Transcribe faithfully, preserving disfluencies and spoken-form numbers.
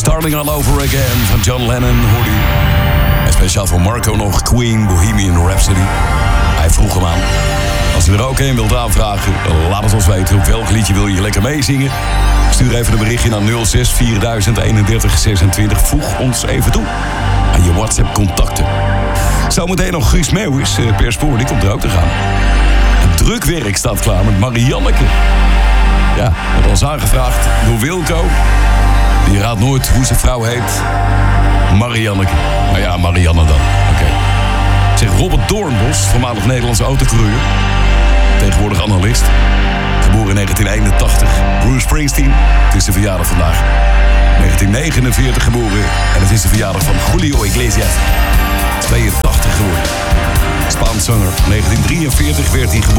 Starting All Over Again van John Lennon hoorde u. En speciaal voor Marco nog Queen, Bohemian Rhapsody. Hij vroeg hem aan. Als u er ook een wilt aanvragen, laat het ons weten. Op welk liedje wil je lekker meezingen? Stuur even een berichtje naar nul zes vier duizend eenendertig zesentwintig. Voeg ons even toe aan je WhatsApp-contacten. Zometeen nog Guus Meeuwis uh, per spoor, die komt er ook te gaan. Het drukwerk staat klaar met Marianneke. Ja, dat was aangevraagd door Wilco. Die raadt nooit hoe zijn vrouw heet. Marianneke. Nou ja, Marianne dan. Oké. Okay. Zeg, Robert Doornbos, voormalig Nederlandse autocoureur. Tegenwoordig analist. Geboren in negentien eenentachtig. Bruce Springsteen. Het is de verjaardag vandaag. negentien negenenveertig geboren. En het is de verjaardag van Julio Iglesias. tweeëntachtig geworden. Spaans zanger. negentien drieënveertig werd hij geboren.